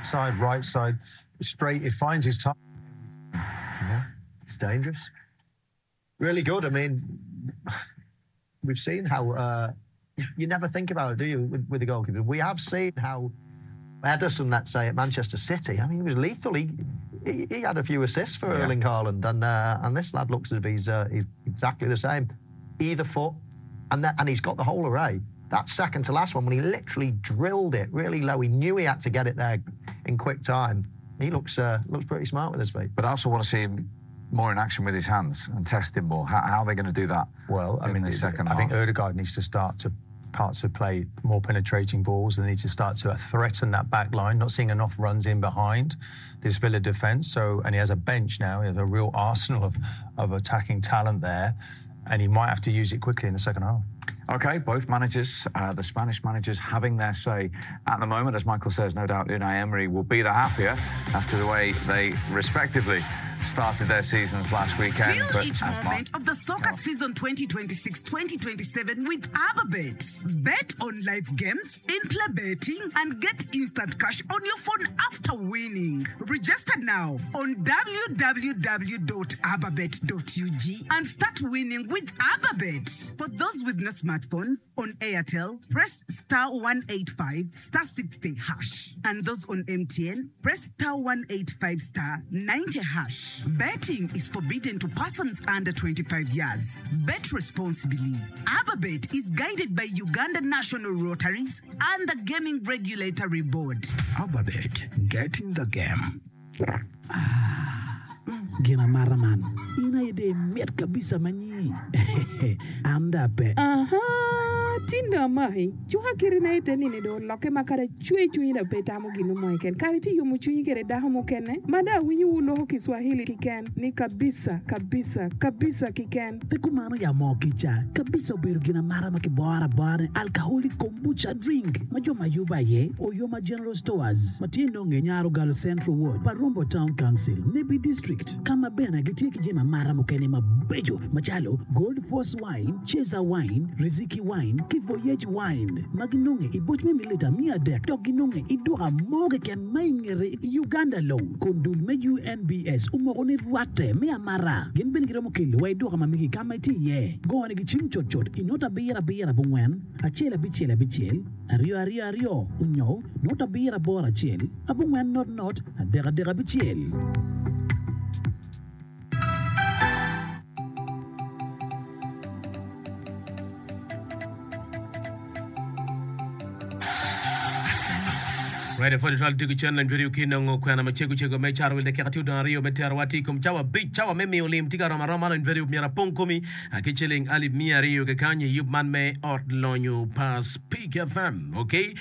side, right side, straight. It finds his time. Yeah, it's dangerous. Really good. I mean, we've seen how you never think about it, do you, with the goalkeeper? We have seen how Ederson, let's say, at Manchester City, I mean, he was lethal. He had a few assists for Erling Haaland, and this lad looks as if he's exactly the same. Either foot, and he's got the whole array. That second to last one, when he literally drilled it really low, he knew he had to get it there in quick time. He looks pretty smart with his feet. But I also want to see him more in action with his hands and test him more. How are they going to do that? Well, I mean, the second half? I think Ødegaard needs to start to play more penetrating balls. They need to start to threaten that back line, not seeing enough runs in behind this Villa defence. And he has a bench now. He has a real arsenal of attacking talent there, and he might have to use it quickly in the second half. OK, both managers, the Spanish managers, having their say at the moment. As Michael says, no doubt Unai Emery will be the happier after the way they respectively started their seasons last weekend. Feel each moment of the soccer season 2026-2027 with ABBA-Bet. Bet on live games, in-play betting, and get instant cash on your phone after winning. Register now on www.abbabet.ug and start winning with ABBA-Bet. For those with no smartphones, on Airtel, press *185 *60#. And those on MTN, press *185 *90#. Betting is forbidden to persons under 25 years. Bet responsibly. ABBA-Bet is guided by Uganda National Rotaries and the Gaming Regulatory Board. ABBA-Bet, get in the game. Gina Maraman, ina ide met kabisa manyi. Anda pe. Tinda mai chuha kirina ite nini do loke makara chui na beta mo ginu mo ken kariti yumu chui kere da mo kenne mada winyu ulo ho Kiswahili kiken ni kabisa kiken Pekumano ya mo kicha kabisa birgina mara makibora bar alcoholic kombucha drink majo mayuba ye Oyoma General Stores matino ngenyaro Galo Central Ward Parombo Town Council Nebi District kama bena gitiki jema mara mokene mabejo machalo Gold Force Wine Cheza Wine Riziki Wine Voyage Wine Maginonge ibochme milita mia dek Doginonge idoha moge ken maingere Uganda low Kondul me UNBS umogone ruate me amara Gen ben giramo kili wa idoha mamigi kama iti ye Go ane gichim chot Inota bira bungwen Achela bichel Ario Unyo Nota bira bora chel Abungwen not Adera bichel Right, for the trial to channel and video kinong kwana machego me charwil de katu dan rio meter wati kum chawa big chawa meme olim tika rama and video mira ponkomi akicheling ali mia rio ke kanye yubman me ortlonyo pas Peak FM, okay?